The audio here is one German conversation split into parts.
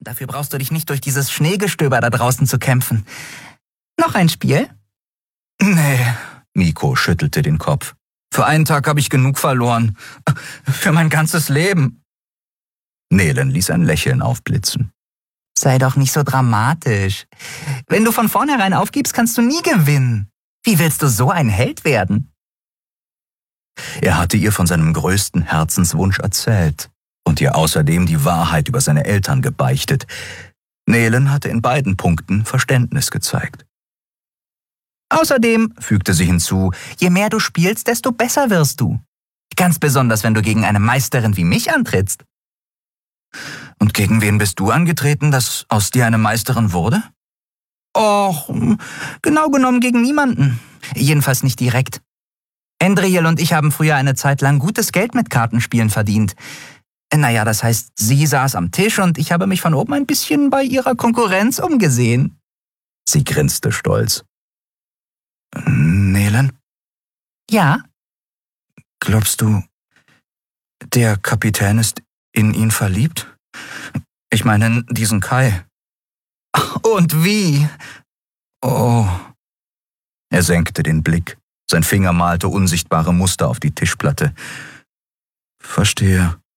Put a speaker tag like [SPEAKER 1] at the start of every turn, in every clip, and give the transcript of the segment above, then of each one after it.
[SPEAKER 1] Dafür brauchst du dich nicht durch dieses Schneegestöber da draußen zu kämpfen. Noch ein Spiel?
[SPEAKER 2] Nee, Miko schüttelte den Kopf. Für einen Tag habe ich genug verloren. Für mein ganzes Leben. Nelen ließ ein Lächeln aufblitzen.
[SPEAKER 1] Sei doch nicht so dramatisch. Wenn du von vornherein aufgibst, kannst du nie gewinnen. Wie willst du so ein Held werden?
[SPEAKER 2] Er hatte ihr von seinem größten Herzenswunsch erzählt und ihr außerdem die Wahrheit über seine Eltern gebeichtet. Nelen hatte in beiden Punkten Verständnis gezeigt.
[SPEAKER 1] Außerdem, fügte sie hinzu, je mehr du spielst, desto besser wirst du. Ganz besonders, wenn du gegen eine Meisterin wie mich antrittst.
[SPEAKER 2] Und gegen wen bist du angetreten, dass aus dir eine Meisterin wurde?
[SPEAKER 1] Och, genau genommen gegen niemanden. Jedenfalls nicht direkt. Endriel und ich haben früher eine Zeit lang gutes Geld mit Kartenspielen verdient. Naja, das heißt, sie saß am Tisch und ich habe mich von oben ein bisschen bei ihrer Konkurrenz umgesehen.
[SPEAKER 2] Sie grinste stolz. Nelen?
[SPEAKER 1] Ja?
[SPEAKER 2] Glaubst du, der Kapitän ist in ihn verliebt? Ich meine, in diesen Kai.
[SPEAKER 1] Und wie?
[SPEAKER 2] Oh. Er senkte den Blick. Sein Finger malte unsichtbare Muster auf die Tischplatte. Verstehe.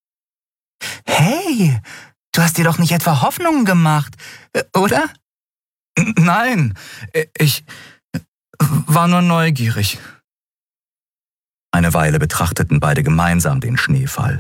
[SPEAKER 1] Hey, du hast dir doch nicht etwa Hoffnungen gemacht, oder?
[SPEAKER 2] Nein, ich war nur neugierig. Eine Weile betrachteten beide gemeinsam den Schneefall.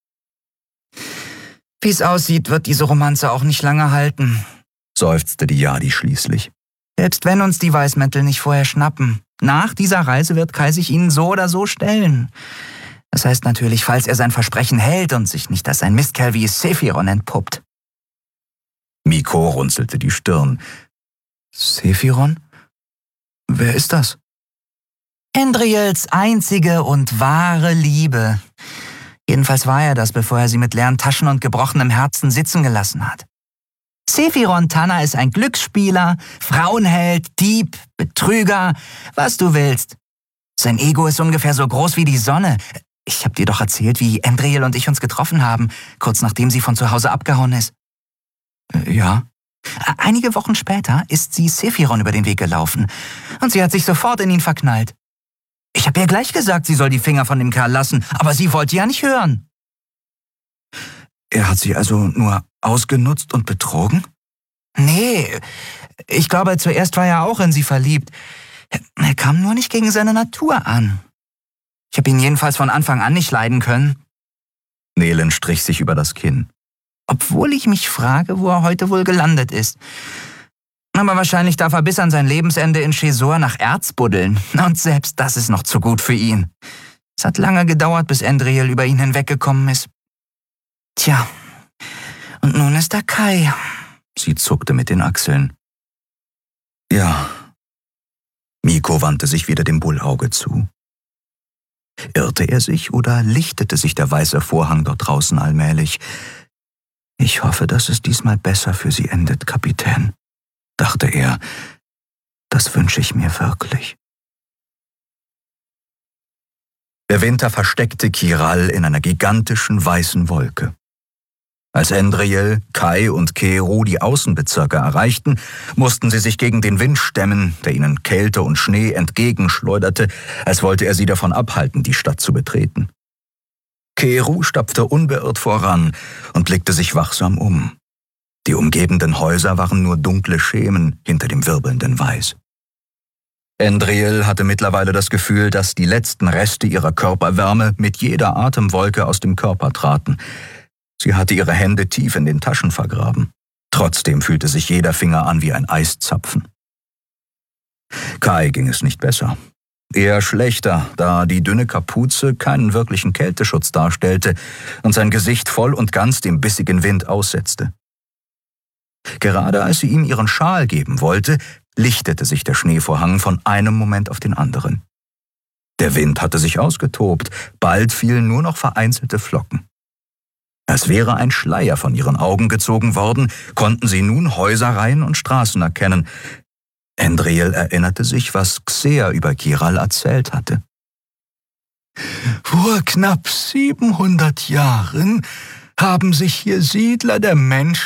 [SPEAKER 1] Wie es aussieht, wird diese Romanze auch nicht lange halten,
[SPEAKER 2] seufzte die Jadi schließlich.
[SPEAKER 1] Selbst wenn uns die Weißmäntel nicht vorher schnappen. Nach dieser Reise wird Kai sich ihnen so oder so stellen. Das heißt natürlich, falls er sein Versprechen hält und sich nicht als ein Mistkerl wie Sephiron entpuppt.
[SPEAKER 2] Miko runzelte die Stirn. Sephiron? Wer ist das?
[SPEAKER 1] Endriels einzige und wahre Liebe. Jedenfalls war er das, bevor er sie mit leeren Taschen und gebrochenem Herzen sitzen gelassen hat. Sephiron Tanna ist ein Glücksspieler, Frauenheld, Dieb, Betrüger, was du willst. Sein Ego ist ungefähr so groß wie die Sonne. Ich hab dir doch erzählt, wie Endriel und ich uns getroffen haben, kurz nachdem sie von zu Hause abgehauen ist.
[SPEAKER 2] Ja.
[SPEAKER 1] Einige Wochen später ist sie Sephiron über den Weg gelaufen und sie hat sich sofort in ihn verknallt. Ich habe ihr gleich gesagt, sie soll die Finger von dem Kerl lassen, aber sie wollte ja nicht hören.
[SPEAKER 2] Er hat sie also nur ausgenutzt und betrogen?
[SPEAKER 1] Nee, ich glaube, zuerst war er auch in sie verliebt. Er kam nur nicht gegen seine Natur an. Ich habe ihn jedenfalls von Anfang an nicht leiden können.
[SPEAKER 2] Nelen strich sich über das Kinn.
[SPEAKER 1] Obwohl ich mich frage, wo er heute wohl gelandet ist. Aber wahrscheinlich darf er bis an sein Lebensende in Chesor nach Erz buddeln. Und selbst das ist noch zu gut für ihn. Es hat lange gedauert, bis Endriel über ihn hinweggekommen ist. Tja, und nun ist da Kai.
[SPEAKER 2] Sie zuckte mit den Achseln. Ja. Miko wandte sich wieder dem Bullauge zu. Irrte er sich oder lichtete sich der weiße Vorhang dort draußen allmählich? Ich hoffe, dass es diesmal besser für Sie endet, Kapitän, dachte er. Das wünsche ich mir wirklich. Der Winter versteckte Kiral in einer gigantischen weißen Wolke. Als Endriel, Kai und Keru die Außenbezirke erreichten, mussten sie sich gegen den Wind stemmen, der ihnen Kälte und Schnee entgegenschleuderte, als wollte er sie davon abhalten, die Stadt zu betreten. Keru stapfte unbeirrt voran und blickte sich wachsam um. Die umgebenden Häuser waren nur dunkle Schemen hinter dem wirbelnden Weiß. Endriel hatte mittlerweile das Gefühl, dass die letzten Reste ihrer Körperwärme mit jeder Atemwolke aus dem Körper traten. Sie hatte ihre Hände tief in den Taschen vergraben. Trotzdem fühlte sich jeder Finger an wie ein Eiszapfen. Kai ging es nicht besser. Eher schlechter, da die dünne Kapuze keinen wirklichen Kälteschutz darstellte und sein Gesicht voll und ganz dem bissigen Wind aussetzte. Gerade als sie ihm ihren Schal geben wollte, lichtete sich der Schneevorhang von einem Moment auf den anderen. Der Wind hatte sich ausgetobt, bald fielen nur noch vereinzelte Flocken. Als wäre ein Schleier von ihren Augen gezogen worden, konnten sie nun Häuserreihen und Straßen erkennen. Endriel erinnerte sich, was Xer über Kiral erzählt hatte. Vor knapp 700 Jahren haben sich hier Siedler der Menschen